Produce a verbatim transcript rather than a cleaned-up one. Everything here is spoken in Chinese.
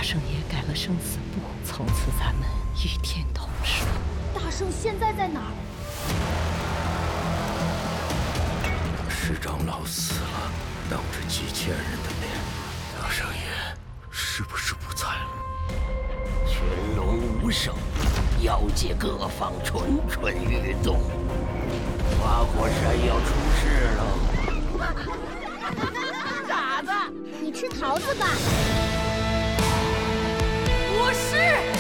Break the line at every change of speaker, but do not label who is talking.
圣爷改了生死簿，从此咱们与天同寿。
大圣现在在哪儿？
师长老死了，当着几千人的面，大圣爷是不是不在了？
群龙无首，妖界各方蠢蠢欲动，花果山要出事了。
傻子，你吃桃子吧。
我是。